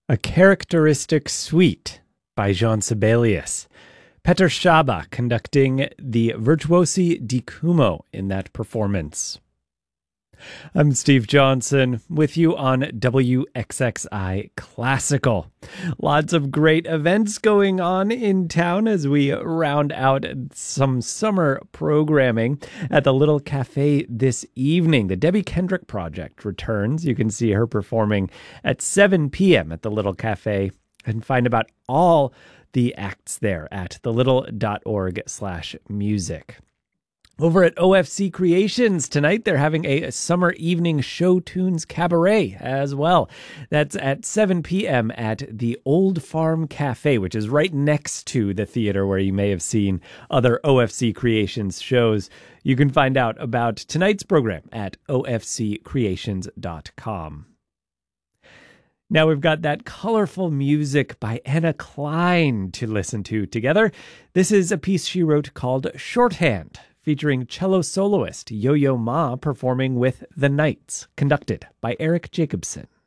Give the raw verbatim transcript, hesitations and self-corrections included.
A Characteristic Suite by Jean Sibelius. Peter Schaaba conducting the Virtuosi di Cumo in that performance. I'm Steve Johnson with you on W X X I Classical. Lots of great events going on in town as we round out some summer programming at the Little Cafe this evening. The Debbie Kendrick Project returns. You can see her performing at seven p.m. at the Little Cafe and find about all the acts there at thelittle.org slash music. Over at O F C Creations tonight, they're having a summer evening show tunes cabaret as well. That's at seven p.m. at the Old Farm Cafe, which is right next to the theater where you may have seen other O F C Creations shows. You can find out about tonight's program at o f c creations dot com. Now we've got that colorful music by Anna Klein to listen to together. This is a piece she wrote called Shorthand, featuring cello soloist Yo-Yo Ma performing with The Knights, conducted by Eric Jacobson.